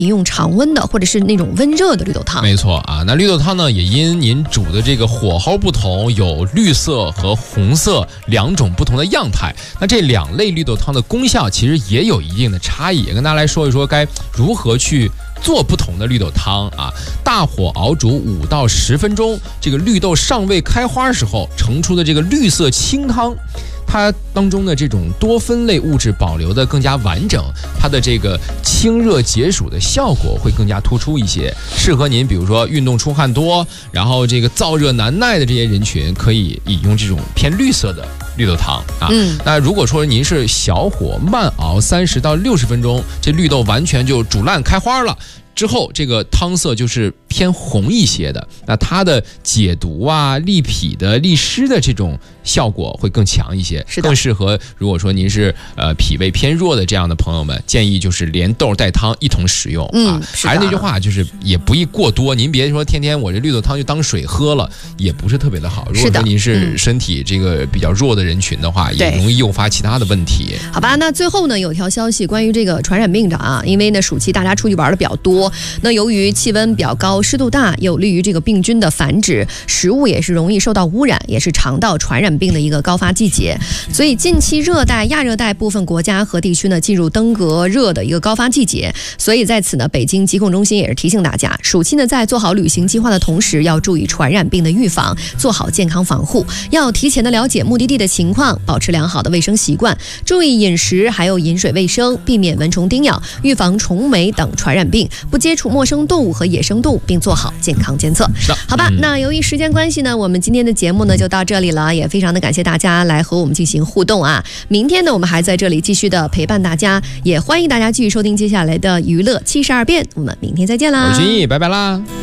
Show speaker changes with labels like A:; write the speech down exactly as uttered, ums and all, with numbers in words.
A: 饮用常温的或者是那种温热的绿豆汤。
B: 没错啊，那绿豆汤呢也因您煮的这个火候不同，有绿色和红色两种不同的样态。那这两类绿豆汤的功效其实也有一定的差异，也跟大家来说一说该如何去做不同的绿豆汤啊。大火熬煮五到十分钟，这个绿豆尚未开花时候盛出的这个绿色清汤，它当中的这种多酚类物质保留的更加完整，它的这个清热解暑的效果会更加突出一些，适合您比如说运动出汗多，然后这个燥热难耐的这些人群，可以饮用这种偏绿色的绿豆汤啊。嗯，那如果说您是小火慢熬三十到六十分钟，这绿豆完全就煮烂开花了之后，这个汤色就是偏红一些的，那它的解毒啊、利脾的、利湿的这种效果会更强一些，更适合如果说您是呃脾胃偏弱的这样的朋友们，建议就是连豆带汤一同食用、嗯、啊。还是那句话，就是也不宜过多，您别说天天我这绿豆汤就当水喝了，也不是特别的好。如果说您是身体这个比较弱的人群的话，嗯、也容易诱发其他的问题。
A: 好吧，那最后呢，有条消息关于这个传染病的啊，因为呢暑期大家出去玩的比较多，那由于气温比较高、湿度大，有利于这个病菌的繁殖，食物也是容易受到污染，也是肠道传染病的一个高发季节。所以近期热带、亚热带部分国家和地区呢进入登革热的一个高发季节。所以在此呢，北京疾控中心也是提醒大家，暑期呢在做好旅行计划的同时，要注意传染病的预防，做好健康防护，要提前的了解目的地的情况，保持良好的卫生习惯，注意饮食还有饮水卫生，避免蚊虫叮咬，预防虫媒等传染病，不接触陌生动物和野生动物，并做好健康监测。好吧、嗯、那由于时间关系呢，我们今天的节目呢就到这里了，也非常的感谢大家来和我们进行互动啊。明天呢我们还在这里继续的陪伴大家，也欢迎大家继续收听接下来的娱乐七十二变，我们明天再见啦。
B: 我是君毅，拜拜啦。